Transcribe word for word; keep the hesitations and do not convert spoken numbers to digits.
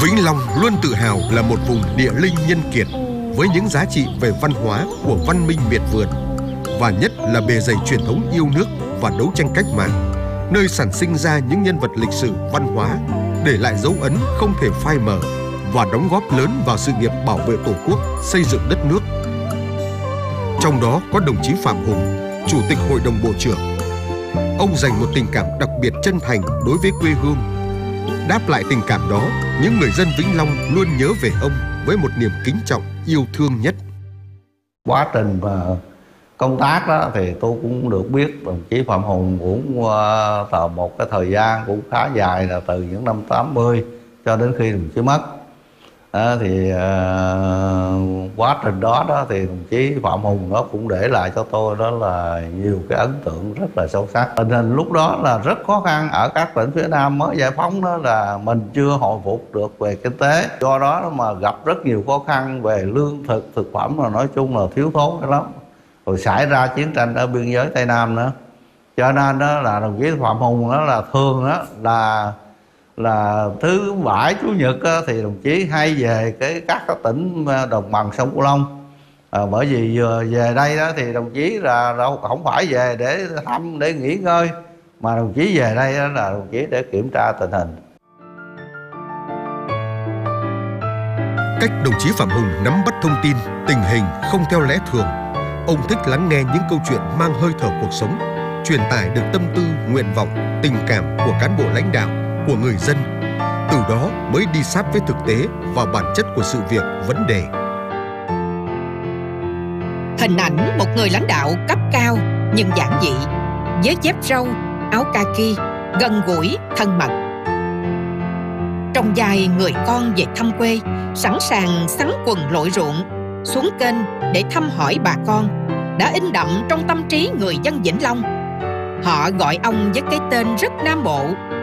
Vĩnh Long luôn tự hào là một vùng địa linh nhân kiệt với những giá trị về văn hóa của văn minh miệt vườn, và nhất là bề dày truyền thống yêu nước và đấu tranh cách mạng, nơi sản sinh ra những nhân vật lịch sử văn hóa, để lại dấu ấn không thể phai mờ và đóng góp lớn vào sự nghiệp bảo vệ Tổ quốc, xây dựng đất nước. Trong đó có đồng chí Phạm Hùng, Chủ tịch Hội đồng Bộ trưởng. Ông dành một tình cảm đặc biệt chân thành đối với quê hương. Đáp lại tình cảm đó, những người dân Vĩnh Long luôn nhớ về ông với một niềm kính trọng, yêu thương nhất. Quá trình mà công tác đó thì tôi cũng được biết đồng chí Phạm Hùng cũng uh, một cái thời gian cũng khá dài, là từ những năm tám mươi cho đến khi đồng chí mất. À, thì uh, quá trình đó đó thì đồng chí Phạm Hùng nó cũng để lại cho tôi đó là nhiều cái ấn tượng rất là sâu sắc. Tình hình lúc đó là rất khó khăn ở các tỉnh phía Nam mới giải phóng, đó là mình chưa hồi phục được về kinh tế, do đó mà gặp rất nhiều khó khăn về lương thực, thực phẩm, là nói chung là thiếu thốn lắm. Rồi xảy ra chiến tranh ở biên giới Tây Nam nữa, cho nên đó là đồng chí Phạm Hùng đó là thường đó là là thứ bảy chủ nhật á, thì đồng chí hay về cái các cái tỉnh đồng bằng sông Cửu Long. À, bởi vì vừa về đây đó thì đồng chí là đâu không phải về để thăm, để nghỉ ngơi, mà đồng chí về đây đó là đồng chí để kiểm tra tình hình. Cách đồng chí Phạm Hùng nắm bắt thông tin, tình hình không theo lẽ thường. Ông thích lắng nghe những câu chuyện mang hơi thở cuộc sống, truyền tải được tâm tư, nguyện vọng, tình cảm của cán bộ lãnh đạo, của người dân. Từ đó mới đi sát với thực tế và bản chất của sự việc, vấn đề. Hình ảnh một người lãnh đạo cấp cao nhưng giản dị, với dép râu, áo kaki, gần gũi, thân mật. Trong vai người con về thăm quê, sẵn sàng sắn quần lội ruộng, xuống kênh để thăm hỏi bà con, đã in đậm trong tâm trí người dân Vĩnh Long. Họ gọi ông với cái tên rất Nam Bộ